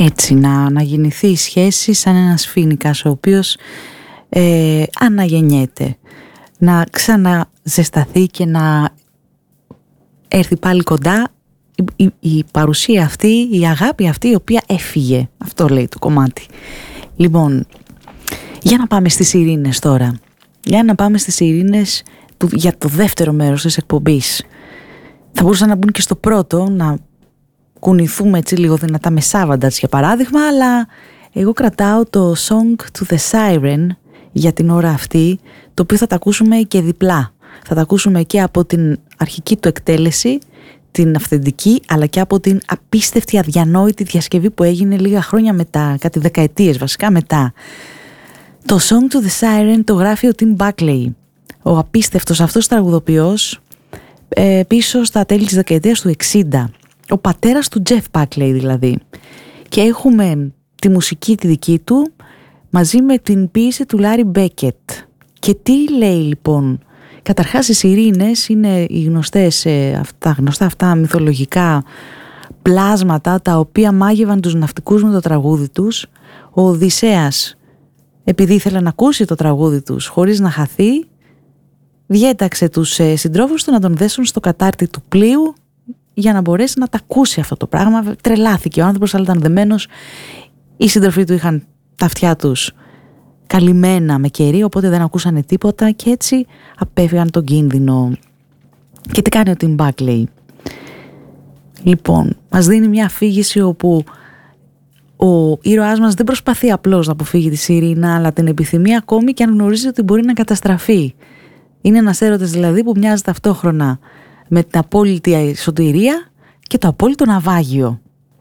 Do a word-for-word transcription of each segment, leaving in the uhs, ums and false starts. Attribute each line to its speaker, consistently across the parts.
Speaker 1: έτσι να αναγεννηθεί η σχέση σαν ένας φοίνικας ο οποίος ε, αναγεννιέται, να ξαναζεσταθεί και να έρθει πάλι κοντά η, η, η παρουσία αυτή, η αγάπη αυτή η οποία έφυγε. Αυτό λέει το κομμάτι. Λοιπόν, για να πάμε στις ειρήνες τώρα. Για να πάμε στις ειρήνες που, για το δεύτερο μέρος της εκπομπής. Θα μπορούσαν να μπουν και στο πρώτο, να κουνηθούμε έτσι λίγο δυνατά με Savatage για παράδειγμα, αλλά εγώ κρατάω το Song to the Siren για την ώρα αυτή, το οποίο θα τα ακούσουμε και διπλά. Θα τα ακούσουμε και από την αρχική του εκτέλεση, την αυθεντική, αλλά και από την απίστευτη αδιανόητη διασκευή που έγινε λίγα χρόνια μετά, κάτι δεκαετίες βασικά μετά. Το Song to the Siren το γράφει ο Tim Buckley, ο απίστευτος αυτός τραγουδοποιός, ε, πίσω στα τέλη της δεκαετίας του εξήντα. Ο πατέρας του Jeff Buckley δηλαδή. Και έχουμε τη μουσική τη δική του μαζί με την ποίηση του Larry Beckett. Και τι λέει λοιπόν? Καταρχάς οι σιρήνες είναι οι γνωστές, αυτά, γνωστά αυτά μυθολογικά πλάσματα τα οποία μάγευαν τους ναυτικούς με το τραγούδι τους. Ο Οδυσσέας, επειδή ήθελε να ακούσει το τραγούδι τους χωρίς να χαθεί, διέταξε τους συντρόφους του να τον δέσουν στο κατάρτι του πλοίου για να μπορέσει να τα ακούσει αυτό το πράγμα. Τρελάθηκε ο άνθρωπος, αλλά ήταν δεμένος. Οι σύντροφοι του είχαν τα αυτιά τους καλυμμένα με κερί, οπότε δεν ακούσανε τίποτα και έτσι απέφυγαν τον κίνδυνο. Και τι κάνει ο Tim Buckley? Λοιπόν, μας δίνει μια αφήγηση όπου ο ήρωάς μας δεν προσπαθεί απλώς να αποφύγει τη σιρήνα, αλλά την επιθυμεί ακόμη και αν γνωρίζει ότι μπορεί να καταστραφεί. Είναι ένας έρωτας δηλαδή που μοιάζει ταυτόχρονα με την απόλυτη σωτηρία και το απόλυτο ναυάγιο.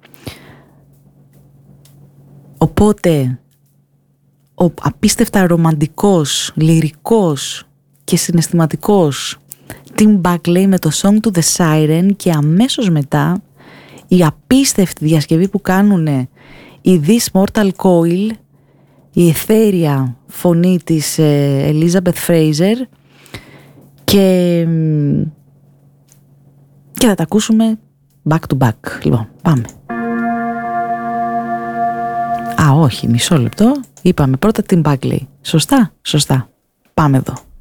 Speaker 1: Οπότε ο απίστευτα ρομαντικός, λυρικός και συναισθηματικός Tim Buckley με το Song to the Siren, και αμέσως μετά η απίστευτη διασκευή που κάνουν η This Mortal Coil, η αιθέρια φωνή της Elizabeth Fraser, και, και θα τα ακούσουμε back to back. Λοιπόν, πάμε. Α, όχι, μισό λεπτό. Είπαμε πρώτα Tim Buckley. Σωστά, σωστά. Πάμε εδώ.